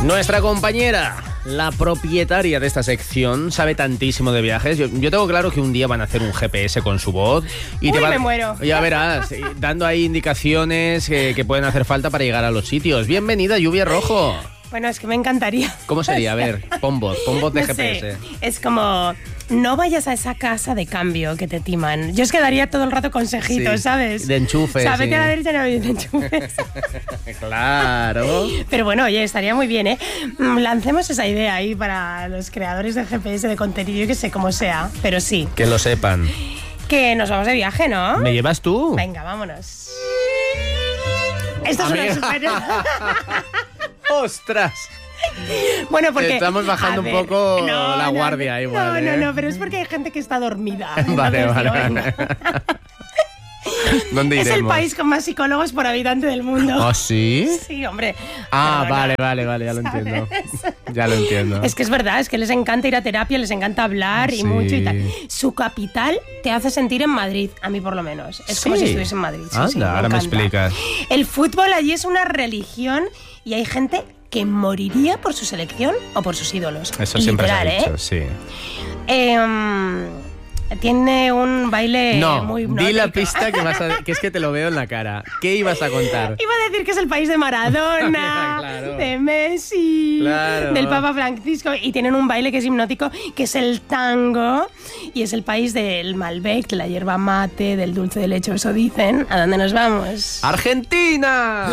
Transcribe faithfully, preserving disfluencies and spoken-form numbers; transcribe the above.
Nuestra compañera, la propietaria de esta sección, sabe tantísimo de viajes. Yo, yo tengo claro que un día van a hacer un G P S con su voz y Uy, te va, me muero. Ya verás, dando ahí indicaciones que, que pueden hacer falta para llegar a los sitios. Bienvenida, Lluvia Rojo. Bueno, es que me encantaría. ¿Cómo sería? A ver, pon voz, pon voz de No G P S. sé, es como, no vayas a esa casa de cambio que te timan. Yo es que daría todo el rato consejitos, Sí, ¿sabes? de enchufe, Sabete sí. a la derecha, no de enchufes. Claro. Pero bueno, oye, estaría muy bien, ¿eh? Mm, Lancemos esa idea ahí para los creadores de G P S, de contenido, yo que sé cómo sea. Pero sí, Que lo sepan. que nos vamos de viaje, ¿no? ¿Me llevas tú? Venga, vámonos. Esto es una Amiga. super... ¡Ostras! Bueno, porque... Estamos bajando a un ver, poco no, la no, guardia no, igual, No, ¿eh? no, no, pero es porque hay gente que está dormida. Vale, Entonces, vale, digo, vale. venga. ¿Dónde Es iremos? el país con más psicólogos por habitante del mundo. ¿Ah, sí? Sí, hombre. Ah, Perdona. vale, vale, vale, ya lo ¿Sabes? entiendo. Ya lo entiendo. Es que es verdad, es que les encanta ir a terapia, les encanta hablar y Sí. mucho y tal. Su capital te hace sentir en Madrid, a mí por lo menos. Es como Sí. si estuviese en Madrid. Sí, Anda, sí, me ahora me encanta. explicas. El fútbol allí es una religión y hay gente que moriría por su selección o por sus ídolos. Eso siempre se ha Literal, dicho, ¿eh? sí. Eh, tiene un baile No, muy di hipnótico. la pista que vas a... que es que te lo veo en la cara. ¿Qué ibas a contar? Iba a decir que es el país de Maradona, Claro. de Messi, Claro. del Papa Francisco, y tienen un baile que es hipnótico, que es el tango, y es el país del Malbec, de la hierba mate, del dulce de leche, eso dicen. ¿A dónde nos vamos? ¡Argentina!